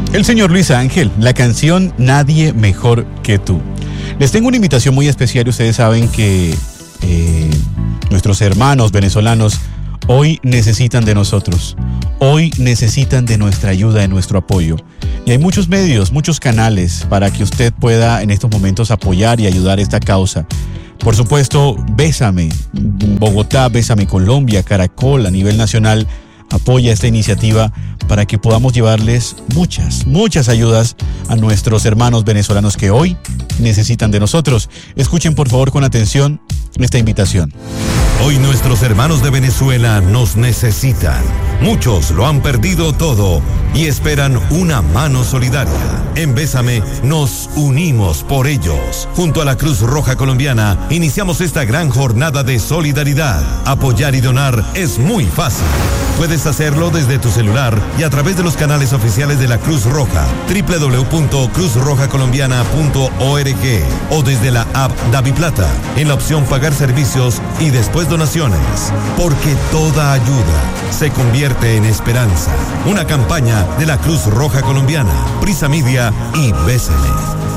El señor Luis Ángel, la canción Nadie Mejor que Tú. Les tengo una invitación muy especial. Ustedes saben que nuestros hermanos venezolanos hoy necesitan de nosotros. Hoy necesitan de nuestra ayuda, de nuestro apoyo. Y hay muchos medios, muchos canales para que usted pueda en estos momentos apoyar y ayudar esta causa. Por supuesto, Bésame Bogotá, Bésame Colombia, Caracol a nivel nacional apoya esta iniciativa para que podamos llevarles muchas ayudas a nuestros hermanos venezolanos que hoy necesitan de nosotros. Escuchen por favor con atención esta invitación. Hoy nuestros hermanos de Venezuela nos necesitan. Muchos lo han perdido todo y esperan una mano solidaria. En Bésame nos unimos por ellos. Junto a la Cruz Roja Colombiana iniciamos esta gran jornada de solidaridad. Apoyar y donar es muy fácil. Puedes hacerlo desde tu celular y a través de los canales oficiales de la Cruz Roja, www.cruzrojacolombiana.org o desde la app DaviPlata, en la opción Pagar servicios y después donaciones. Porque toda ayuda se convierte en esperanza. Una campaña de la Cruz Roja Colombiana, Prisa Media y Bésame.